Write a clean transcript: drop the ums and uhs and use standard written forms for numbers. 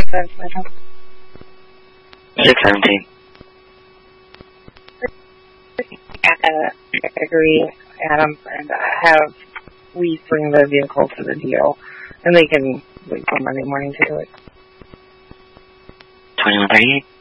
617. Agree, Adam, and have we bring the vehicle to the deal, and they can wait till Monday morning to do it. 2138.